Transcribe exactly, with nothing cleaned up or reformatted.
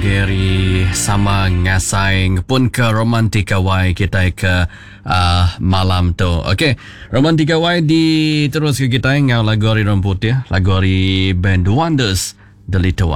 Gary sama ngasaing pun ke romantika wai kita ke uh, malam tu. Okey, romantika wai di terus ke kita ngau lagu Ri Putih, lagu band The Wonders, The Little One.